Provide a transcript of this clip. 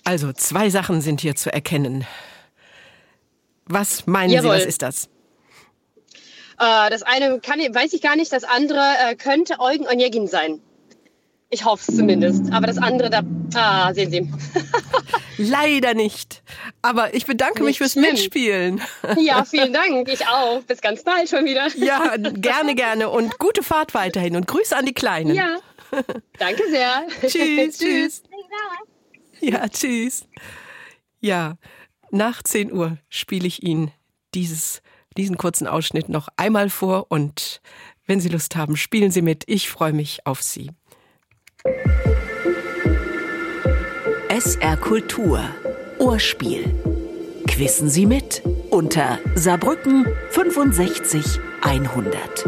Also 2 Sachen sind hier zu erkennen. Was meinen Sie, was ist das? Das eine weiß ich gar nicht, das andere könnte Eugen Onegin sein. Ich hoffe es zumindest. Aber das andere, sehen Sie. Leider nicht. Aber ich bedanke mich fürs Mitspielen. Ja, vielen Dank. Ich auch. Bis ganz bald schon wieder. Ja, gerne. Und gute Fahrt weiterhin. Und Grüße an die Kleinen. Ja, danke sehr. Tschüss. Tschüss. Ja, tschüss. Ja, nach 10 Uhr spiele ich Ihnen diesen kurzen Ausschnitt noch einmal vor. Und wenn Sie Lust haben, spielen Sie mit. Ich freue mich auf Sie. SR Kultur Ohrspiel. Quissen Sie mit unter Saarbrücken 65 100.